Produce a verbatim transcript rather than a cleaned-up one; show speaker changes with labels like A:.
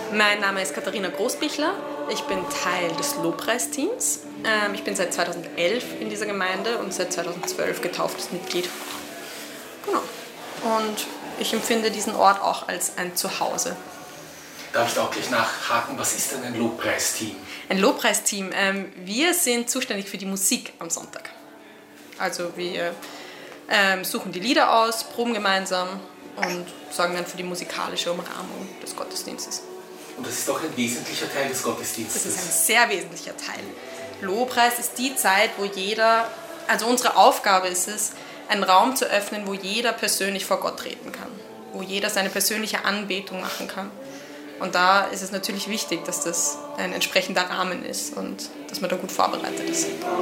A: Mein Name ist Katharina Großbichler. Ich bin Teil des Lobpreisteams. Ähm, ich bin seit zweitausendelf in dieser Gemeinde und seit zweitausendzwölf getauftes Mitglied. Genau. Und ich empfinde diesen Ort auch als ein Zuhause.
B: Darf ich da auch gleich nachhaken, was ist denn ein Lobpreisteam?
A: Ein Lobpreisteam. Ähm, wir sind zuständig für die Musik am Sonntag. Also wir ähm, suchen die Lieder aus, proben gemeinsam und sorgen dann für die musikalische Umrahmung des Gottesdienstes.
B: Und das ist doch ein wesentlicher Teil des Gottesdienstes.
A: Das ist ein sehr wesentlicher Teil. Lobpreis ist die Zeit, wo jeder, also unsere Aufgabe ist es, einen Raum zu öffnen, wo jeder persönlich vor Gott treten kann, wo jeder seine persönliche Anbetung machen kann. Und da ist es natürlich wichtig, dass das ein entsprechender Rahmen ist und dass man da gut vorbereitet ist.